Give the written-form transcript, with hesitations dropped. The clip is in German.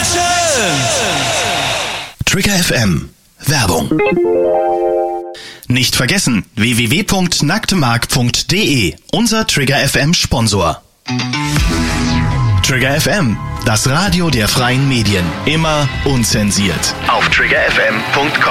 Trigger FM. Werbung. Nicht vergessen, www.nacktmark.de, unser Trigger FM Sponsor. Trigger FM, das Radio der freien Medien. Immer unzensiert. Auf triggerfm.com.